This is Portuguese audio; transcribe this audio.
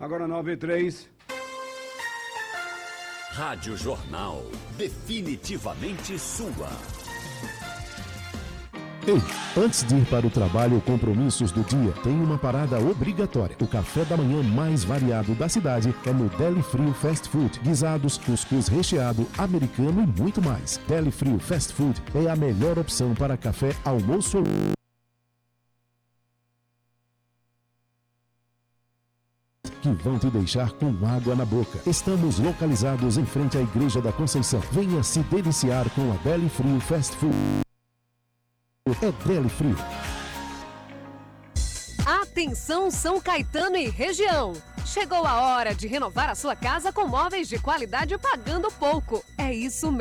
Agora 9h03. Rádio Jornal, definitivamente sua. Ei, antes de ir para o trabalho ou compromissos do dia, tem uma parada obrigatória. O café da manhã mais variado da cidade é no Deli Frio Fast Food. Guisados, cuscuz recheado, americano e muito mais. Deli Frio Fast Food é a melhor opção para café, almoço ou... que vão te deixar com água na boca. Estamos localizados em frente à Igreja da Conceição. Venha se deliciar com a Deli Frio Fast Food. É Deli Frio. Atenção São Caetano e região. Chegou a hora de renovar a sua casa com móveis de qualidade pagando pouco. É isso mesmo.